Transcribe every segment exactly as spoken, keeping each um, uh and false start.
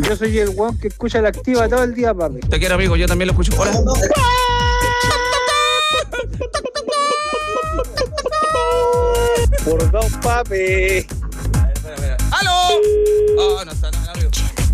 Yo soy el weón que escucha la activa todo el día, papi. Te quiero, amigo, yo también lo escucho. Hola. Por dos, papi. Espera, espera. ¡Aló! Oh, no está, no, amigo.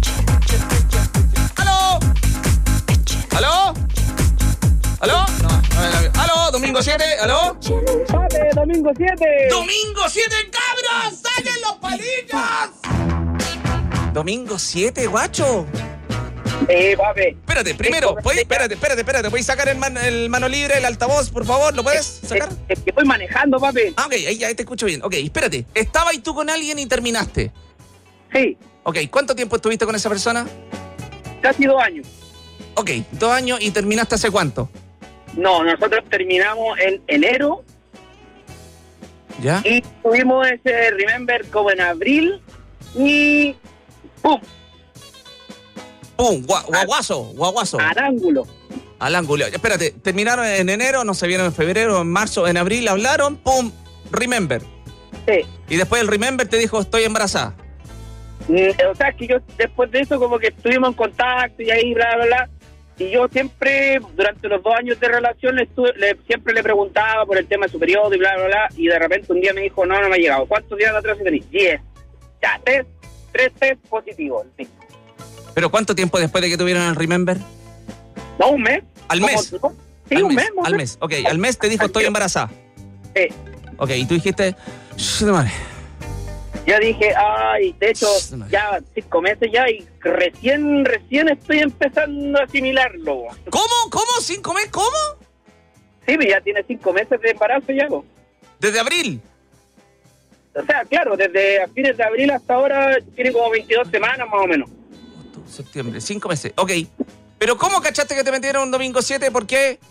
¡Aló! ¿Aló? ¿Aló? No, no es el amigo. ¡Aló! ¿Domingo siete? ¿Aló? Papi, domingo siete. ¡Domingo siete, cabros! ¡Saquen los palillos! ¿Domingo siete, guacho? Eh, papi. Espérate, primero, ¿puedes? Espérate, espérate, espérate. ¿Puedes sacar el, man, el mano libre, el altavoz, por favor? ¿Lo puedes sacar? Es, es que estoy manejando, papi. Ah, ok, ahí ya te escucho bien. Ok, espérate. ¿Estabas tú con alguien y terminaste? Sí. Ok, ¿cuánto tiempo estuviste con esa persona? Casi dos años. Ok, dos años y terminaste hace cuánto. No, nosotros terminamos en enero. ¿Ya? Y tuvimos ese Remember como en abril. Y ¡pum! ¡Pum! Gua- Guaguazo, guaguazo. Al ángulo. Al ángulo. Espérate, terminaron en enero, no se vieron en febrero, en marzo, en abril, hablaron, ¡pum! Remember. Sí. Y después el Remember te dijo, estoy embarazada. Mm, O sea, que yo después de eso como que estuvimos en contacto y ahí bla, bla, bla. Y yo siempre, durante los dos años de relación, le estuve, le, siempre le preguntaba por el tema de su periodo y bla, bla, bla. Y de repente un día me dijo, no, no me ha llegado. ¿Cuántos días atrás tenés? Diez. Ya, tres, tres test positivos. Sí. ¿Pero cuánto tiempo después de que tuvieron el Remember? No, un mes. ¿Al mes? ¿Cómo? Sí, al un mes, mes. un al mes. Ok, al mes te dijo, estoy embarazada. Sí. Ok, y tú dijiste, "Shh, de madre". Yo dije, ay, de hecho, ya cinco meses ya y recién, recién estoy empezando a asimilarlo. ¿Cómo? ¿Cómo? ¿Cinco meses? ¿Cómo? Sí, pero ya tiene cinco meses de embarazo ya, po. Desde abril. O sea, claro, desde a fines de abril hasta ahora tiene como veintidós semanas más o menos. Agosto, septiembre, cinco meses. Ok. ¿Pero cómo cachaste que te metieron un domingo siete? ¿Por qué?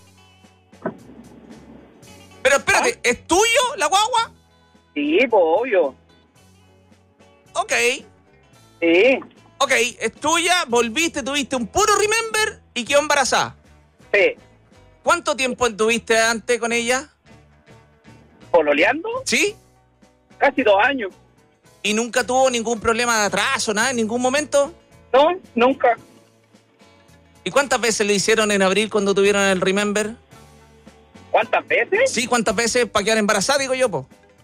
Pero espérate, ¿Ah? ¿es tuyo la guagua? Sí, pues obvio. Ok. Sí, Ok, es tuya, volviste, tuviste un puro Remember y quedó embarazada. sí. ¿Cuánto tiempo estuviste antes con ella? ¿Pololeando? ¿Sí? Casi dos años. ¿Y nunca tuvo ningún problema de atraso, nada, en ningún momento? No, nunca. ¿Y cuántas veces lo hicieron en abril cuando tuvieron el Remember? ¿Cuántas veces? Sí, ¿cuántas veces para quedar embarazada, digo yo, po?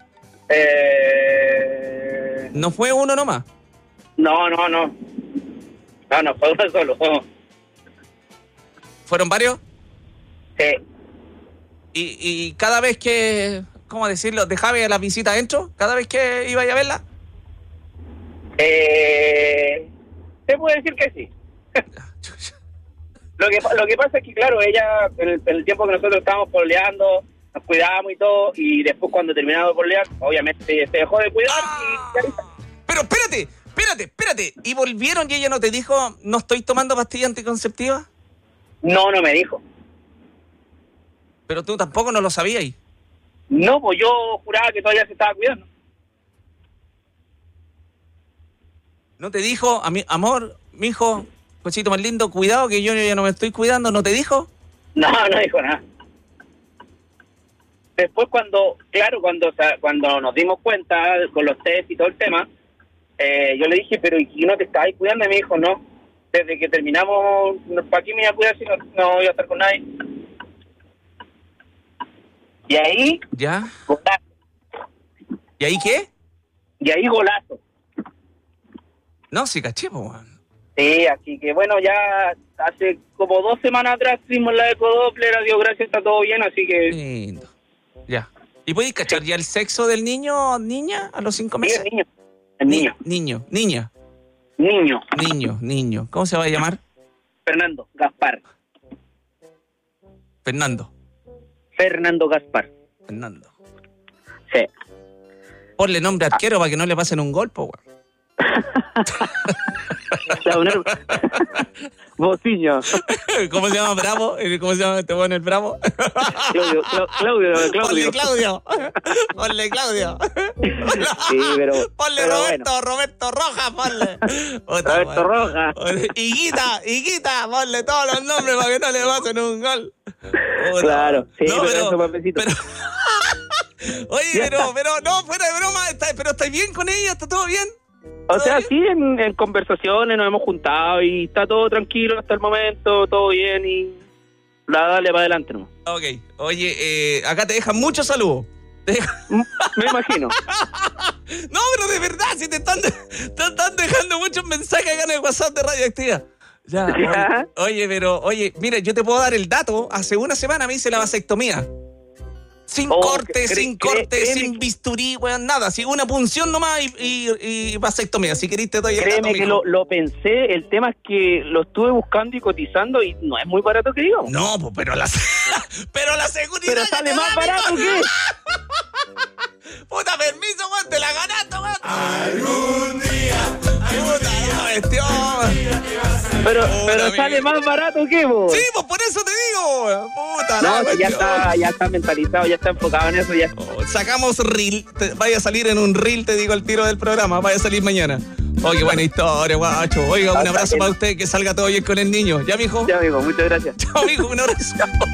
Eh... ¿No fue uno nomás? No, no, no. No, no, fue uno solo. ¿Fueron varios? Sí. Y, y cada vez que, ¿cómo decirlo? ¿Dejaba las visitas adentro? ¿Cada vez que iba a verla? Eh... Te puedo decir que sí. Lo que, lo que pasa es que, claro, ella, en el, en el tiempo que nosotros estábamos poleando, nos cuidábamos y todo, y después cuando terminamos de polear, obviamente se dejó de cuidar ¡Ah! y... Pero espérate, espérate, espérate. ¿Y volvieron y ella no te dijo, no estoy tomando pastilla anticonceptiva? No, no me dijo. Pero tú tampoco no lo sabías. No, pues yo juraba que todavía se estaba cuidando. ¿No te dijo, a mi, amor, mijo, cosito más lindo, cuidado que yo ya no me estoy cuidando? ¿No te dijo? No, no dijo nada. Después cuando, claro, cuando, o sea, cuando nos dimos cuenta con los test y todo el tema, eh, yo le dije, pero ¿y no te estabas cuidando? Y me dijo, no, desde que terminamos, ¿para qué me iba a cuidar si no, no voy a estar con nadie? Y ahí, ¿Ya? golazo. ¿Y ahí qué? Y ahí golazo. No, sí, caché, po, weón. Sí, así que bueno, ya hace como dos semanas atrás hicimos la ecodoppler, a Dios gracias, está todo bien, así que... Lindo. Ya. ¿Y podéis cachar ya el sexo del niño o niña a los cinco Sí, meses? el niño, el niño, Ni- niño, niña. niño, Niño, niño. ¿Cómo se va a llamar? Fernando Gaspar, Fernando. Fernando Gaspar, Fernando. sí. Ponle nombre arquero para que no le pasen un golpe, weón. Bociño. ¿Cómo se llama Bravo? ¿Cómo se llama este weón el Bravo? Claudio, Cla- Claudio, Ponle Claudio. Claudio. Ponle Claudio. Sí, pero... Ponle pero Roberto, bueno. Roberto Rojas, ponle. Puta, Roberto weón. Rojas. Higuita, Higuita, ponle todos los nombres para que no le pasen un gol. Puta, Claro, sí, no, pero pero, eso, papecito. pero- Oye, pero, pero, no, fuera de broma, está, pero ¿estáis bien con ella? ¿Está todo bien? O sea, sí, en, en conversaciones nos hemos juntado y está todo tranquilo hasta el momento, todo bien y la dale para adelante, ¿no? Ok, oye, eh, acá te dejan muchos saludos. Te dejan... Me imagino. No, pero de verdad, si te están, te están dejando muchos mensajes acá en el WhatsApp de Radioactiva. Ya, ¿Ya? Oye, oye, pero, oye, mira, yo te puedo dar el dato. Hace una semana me hice la vasectomía. Sin Oh, corte, cre- sin cre- corte, créeme sin que- bisturí, weón, nada. Así una punción nomás y, y, y vasectomía. Si querés te doy el Créeme dato, que mijo. lo, lo pensé, el tema es que lo estuve buscando y cotizando y no es muy barato que digo. No, pues, pero la, pero la seguridad. Pero que sale te más da, barato mijo. que... Puta, permiso, weón, te la ganaste, weón. Algún día, puta, la cuestión. Pero, Puta, pero amigo. sale más barato que vos. Sí, pues por eso te digo, weón. Puta, No, la si ya cuestión. está, ya está mentalizado, ya está enfocado en eso, ya. Oh, sacamos reel, te- vaya a salir en un reel, te digo al tiro del programa, vaya a salir mañana. Oye, buena historia, guacho. Oiga, un Hasta abrazo que- para usted, que salga todo bien con el niño. ¿Ya, mijo? Ya, amigo, muchas gracias. Chao, mijo, un abrazo.